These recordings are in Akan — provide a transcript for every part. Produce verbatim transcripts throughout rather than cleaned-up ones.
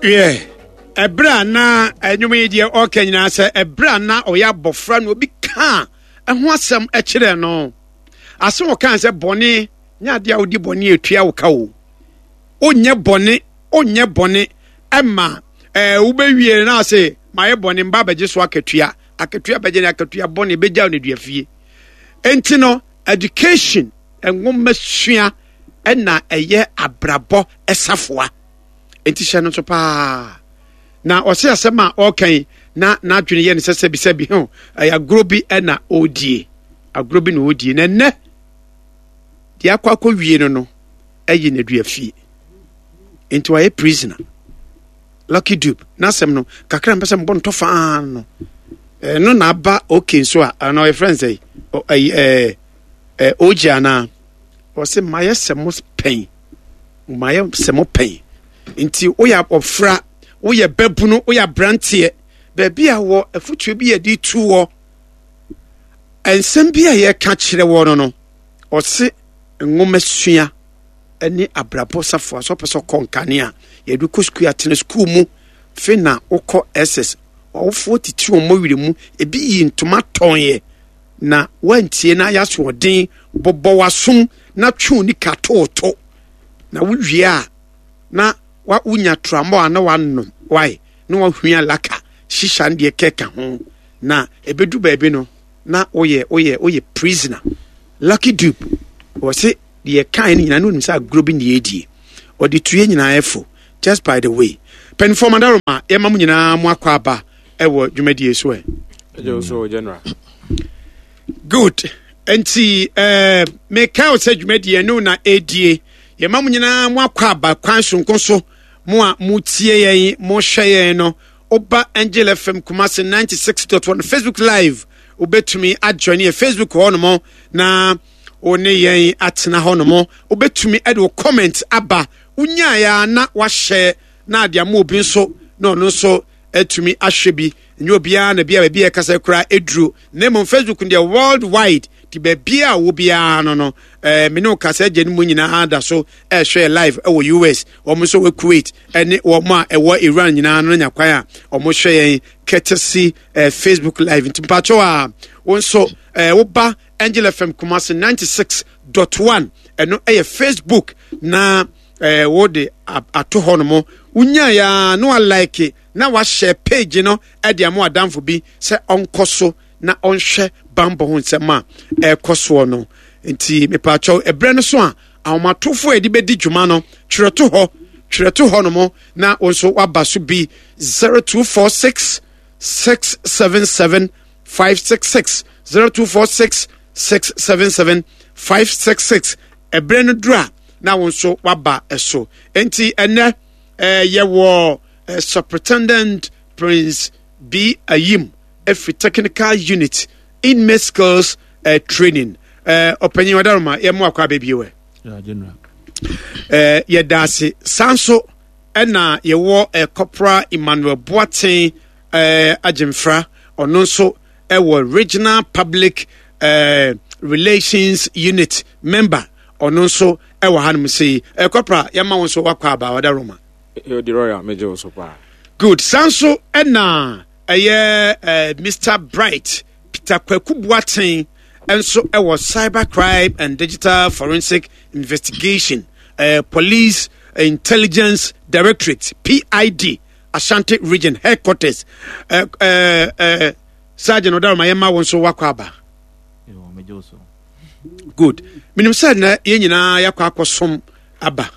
Yeah. Ebra na enyume die okay nyina se ebra na oya bofra no obi ka eho asem e kire no ase wo kan se bone nya de a odi bone etua wo ka wo onye bone onye bone ema eh wo bewie na ase maye bone mba beje so akatua akatua beje na akatua bone beja no duafie enti no education enwom masua ena eye abrabo esafoa enti hye no so pa na ose asema okay na na adwene ye ne sese bi sebi ho ya grobi na odie agrobi na odie na ne dia akwa wie no no ayi na duafie enti wa ye prisoner Lucky Dube na sem no kakra mpese mbon to fa no eh no na aba okay so a no your friends say eh eh oja na ose maye semo pain maye semo pain enti oya ofra oya babunu oya brantie baby a wo afutu bi ye di tu wo ensem bi a ye ka kire wo no no ose ngomasua eni abrabo safo so peso konkane a ye du ko school atene school mu fe na ukọ S S o forty-two mo wire mu ebi yi ntoma tonye na wantie na ya so den bobo wasum na twu ni katoto na wuwie a na wa unya tramo ana wanno why no wa hwia laka shisha ndie keka ho na ebedu baabi no na oye oye oye prisoner Lucky Dube o se de kan ni na no nimsa grobi ni edi o de tuye nyina efo just by the way pen for mandaroma e mamu nyina mu akwa aba ewo dwumadi eso e ejo so general good enti eh me ka o se dwumadi no na edie ye mamu nyina mu akwa aba kwan sonkoso mo a mutie yen mo hwe yen no oba Angel F M Kumasi ninety-six point one Facebook live obetumi adjoin e Facebook hono na one yen atena hono obetumi edo comment aba unya ya na wa share na adia mo obi nso no no so etumi ahwebi nyo bia na bia bia kasa kura edru na mo Facebook ndi worldwide ti be bia wo bia no no eh me no kasa je ni mo nyina ada so eh share live e wo U S o mo so we Kuwait ene wo ma e wo Iran nyina no nya kwan a o mo share courtesy eh Facebook live ntimpacho a wonso eh wo ba Angel F M Kumasi ninety-six point one eno eh Facebook na eh wo de ato hono mo unya ya no like na wa share page no e de amo adamfo bi se onkoso na onhwe bambo ho nsema e koso no nti me pa chaw ebre no so a awomatofo edi bedi dwuma no twireto ho twireto ho no mo na onso wabaso bi zero two four six six seven seven five six six zero two four six six seven seven five six six ebre no dra na onso waba eso enti ene eh yewo uh, Superintendent Prince B Ayim every technical unit in med skills uh, training uh openyi wadaroma ye mo akwa bebiwe yeah general eh ye dasi sanso ena ye wo uh, Corporal Emmanuel Boateng uh, Ajimfra ononso e wo regional public uh, relations unit member ononso e wo hanum sei uh, Corporal yama wonso wakwa aba wadaroma yo di royal mejo so pa good sanso ena eye uh, Mister Bright Peter Kwaku Boateng enso e was cyber crime and digital forensic investigation uh, police uh, intelligence directorate P I D Ashanti region headquarters uh, uh, uh, Sergeant Odaroma yema wonso wakwaba yo mejo so good minim said na ye nyina yakwa akosom aba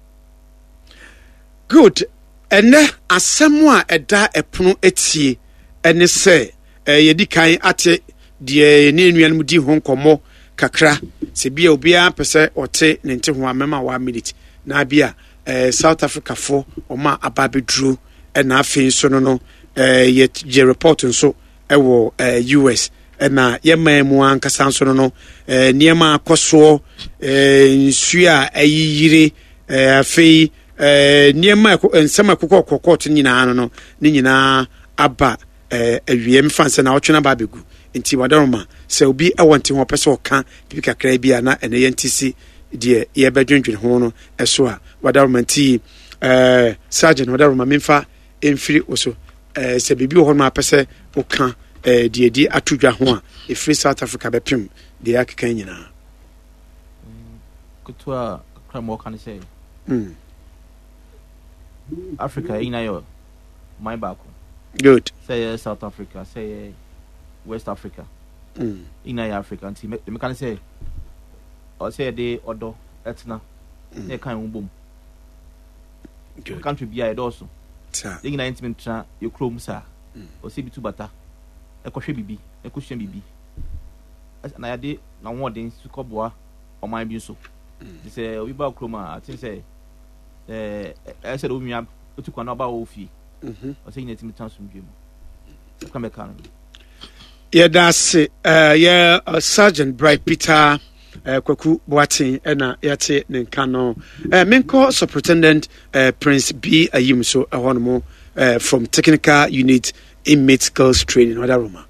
good ene asemu a eda epono etie ene se eh, yedi kan ate de ne nuan mu di ho nkomo kakra se bia obia pese ote ne nte ho amema wa minute na bia eh, South Africa fo oma ababedru ena afin so no no eh, ye, ye report nso ewo eh, U S ena ye mamu ankasa nso no no eh, niema akoso eh, nsua ayire eh, afei eh niema ensema kokko kokko nyina no no ni nyina aba eh awiem fanse na otwena ba begu nti wadaroma se obi awonte ho pese oka bi kakra bi ana ene yentisi de ye bedwendwen ho no eso a wadaroma nti eh sergeant oda roma memfa emfiri oso eh se bibi ho no apese oka eh die die atudwa ho a efiri South Africa bepim de akeka nyina kutua kramo kan say mm Africa ina yo my back good say South Africa say West Africa mm ina ya Africa nti me kan say o say de odo etna e kan umbom good country bia e also sa ina intimate tra your chrome sa o say bitu bata e kohwe bibi e kohwe bibi na ya de na won su koboa o man bi so say we ba chrome I think say eh I said o nua otu kwa na ba o fi mhm o say ina intimate transum bi mo come back on yeah that's uh yeah uh, Sergeant Bright Peter uh, Kwaku Boatin ena yate nenka no uh, menko Superintendent uh, Prince B Ayim so ahono uh, from Technical Unit Inmate Skills Training wada Roma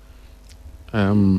um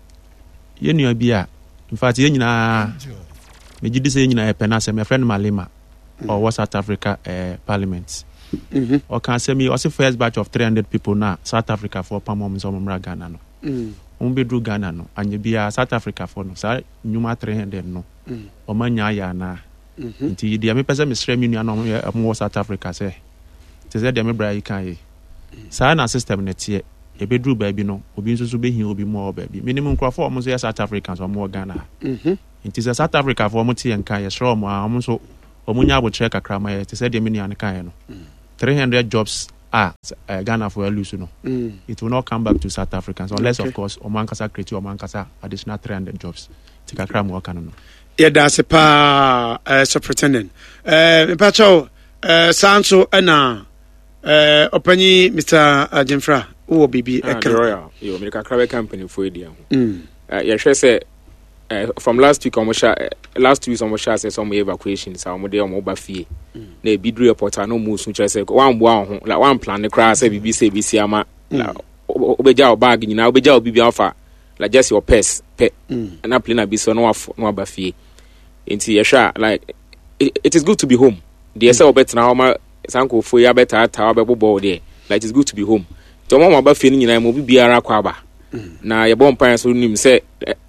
yenua bia in fact yenyina me gidi say yenyina e pena say my friend Malema mm. or South Africa uh, Parliament mhm or can say me also first batch of three hundred people now South Africa for pamom so mra Ghana no mm um be do Ghana no anye bia South Africa for no sa nyuma three hundred no mm o manya ya na mhm nti dia me pese me srem nua no mo South Africa say te say dia me bra yi kan yi sa na system net ye e be do ba bi no obi nso so be hin obi mo ba bi minimum crofo mo so ya South Africans o mo Ghana mhm nti say South Africa for mo tie nkan ye sro mo a mo so o mo nya abo tre kakra ma ye te say dia me nua ne kan ye no three hundred jobs are uh, Ghana for lose no mm. It will not come back to South Africans unless okay. Of course Omankasa create Omankasa additional three hundred jobs take a cram work no yeah that's a pa uh, Superintendent uh me pacho uh sanso na uh opani Mister Ajimfra wo bibi e kan royal yo me ka krabe company for dia mm uh, yeah sure say uh, from last week almost uh, last week almost say some evacuation so mo dey o mo ba fie na e bidru report no mu sun kire say wan boa ho la wan plan ne kra say bibi say bisi ama la obeja o bag nyina obeja obibi afa la just your purse pe na plan na biso no afo no ba fie enti ye sha like it, it is good to be home the say obet na homa sanko fo ya beta ta obebobo there like it is good to be home to mo ba fie nyina mo bibi ara kwa ba na ye bon pan so nim say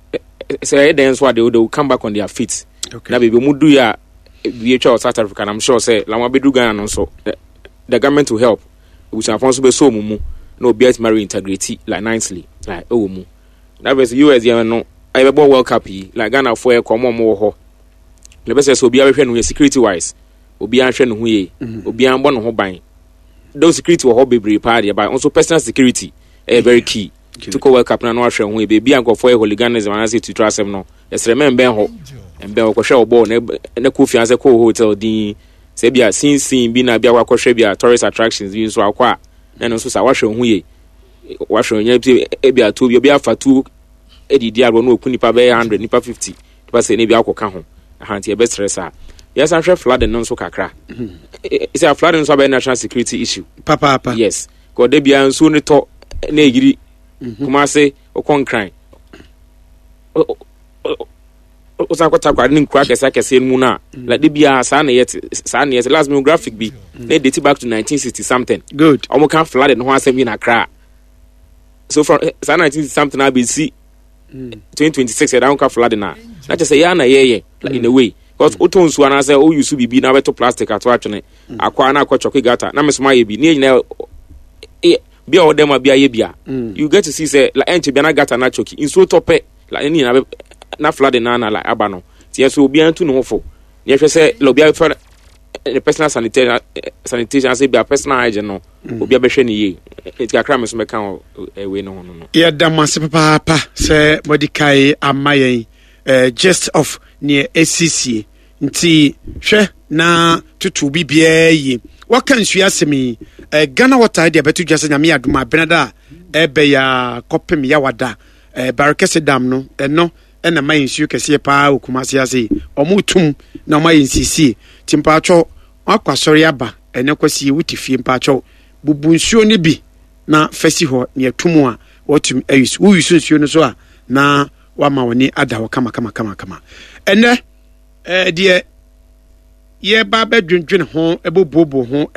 say then so they will come back on their feet okay. Na baby mudu ya V H R South Africa and I'm sure say la bedu Ghana no so the, the government will help which afonso be so mumu no be at marry integrity like nicely like oh mu that was U S you no I be World Cup like Ghana for e come mo ho le be say so obi a hwe no security wise obi a hwe no hu ye obi a mbo no ho ban those security wo ho bebre pa de ba also personal security eh very key to go World Cup na no ahwe hu e be bia nkofo e hooliganism and say to trust them no esreme mben ho mbe okwohwe obo na na kofi anse ko hotel din se bia sin sin bi na bia wakwohwe bia tourist attractions bi so akwa na no so sa wahwe hu ye wahwe nya e bia to bi bia fatu edidi agro no okuni pa be one hundred nipa fifty nipa se ne bia akoka ho ahanti e be stress a yes an hwe flood no so kakra is a flood no so be national security issue papa papa yes ko de bia nso ne to na egiri kuma se okon kran o sa kwata kwa nin kwa kesa kesa mu na la de bia sa na yet sa na yet last me graphic bi na date back to nineteen sixty something good omo kan flood no asem bi na kra so from sa nineteen sixty something na be see twenty twenty-six e down ka flood na na just say ya na ye like in a way because o ton so na say o use bibi na beto plastic ato atwene akwa na akwa choke gata na mesoma ye bi ne nyina bia o dem bia ye bia you get to see say la enche bia na gata na choke in so tope la ni na na flood na na like aba no tie so obi antu no hofo ne hwe se lo bia for the personal sanitation sanitation say bia personal hygiene no obi abehwe ne ye it ka kra me so me kan we no no no ya da mase papa papa se modikai amayen eh just of near A C C nti hwe na tutu bibia yi waka nsu asemi eh Ghana water dia betu dwase nyame adoma benada ebe ya kopem ya wada eh barakese dam no eno ena mayin su kese pa okumase ase omutum na mayin sisi timpacho akwasori aba ene kwasi wutifie mpacho bubunsuo ne bi na fesi ho ne atumu a wotum ayus wo yusu nsuo no so a na wama woni ada wo kama kama kama kama ene eh die yɛba bɛdwendwene ho ɛbɛbobo ho